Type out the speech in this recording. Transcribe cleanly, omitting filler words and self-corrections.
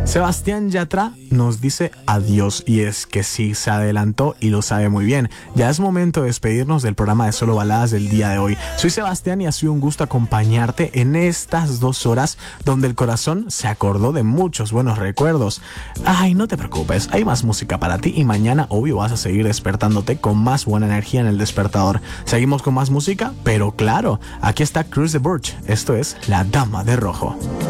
Sebastián Yatra nos dice adiós, y es que sí, se adelantó y lo sabe muy bien. Ya es momento de despedirnos del programa de Solo Baladas del día de hoy. Soy Sebastián y ha sido un gusto acompañarte en estas 2 horas donde el corazón se acordó de muchos buenos recuerdos. Ay, no te preocupes, hay más música para ti y mañana, obvio, vas a seguir despertándote con más buena energía en el despertador. Seguimos con más música, pero claro, aquí está Chris de Burch. Esto es La Dama de Rojo.